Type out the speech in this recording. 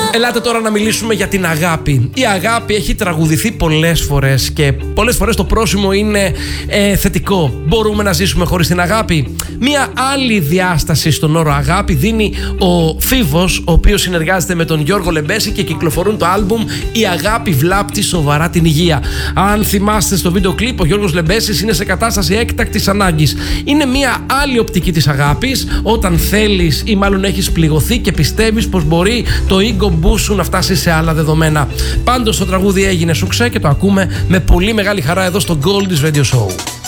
Ελάτε τώρα να μιλήσουμε για την αγάπη. Η αγάπη έχει τραγουδηθεί πολλές φορές και πολλές φορές το πρόσημο είναι θετικό. Μπορούμε να ζήσουμε χωρίς την αγάπη? Μία άλλη διάσταση στον όρο αγάπη δίνει ο Φίβος, ο οποίος συνεργάζεται με τον Γιώργο Λεμπέση και κυκλοφορούν το άλμπουμ «Η αγάπη βλάπτει σοβαρά την υγεία». Αν θυμάστε στο βίντεο κλιπ, ο Γιώργος Λεμπέσης είναι σε κατάσταση έκτακτης ανάγκης. Είναι μία άλλη οπτική της αγάπης, όταν θέλεις ή μάλλον έχεις πληγωθεί και πιστεύεις πως μπορεί το ego boost σου να φτάσει σε άλλα δεδομένα. Πάντως το τραγούδι έγινε σουξέ και το ακούμε με πολύ μεγάλη χαρά εδώ στο Goldies Radio Show.